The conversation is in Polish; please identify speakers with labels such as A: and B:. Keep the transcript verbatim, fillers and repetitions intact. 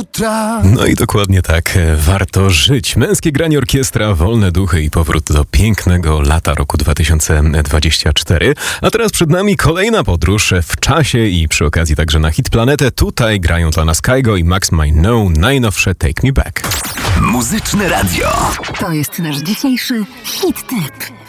A: jutra.
B: No i dokładnie tak, warto żyć. Męskie granie orkiestra, wolne duchy i powrót do pięknego lata roku dwa tysiące dwudziestego czwartego. A teraz przed nami kolejna podróż w czasie i przy okazji także na Hit Planetę. Tutaj grają dla nas Kygo i Max Might Know, najnowsze Take Me Back.
C: Muzyczne Radio.
D: To jest nasz dzisiejszy Hit Tip.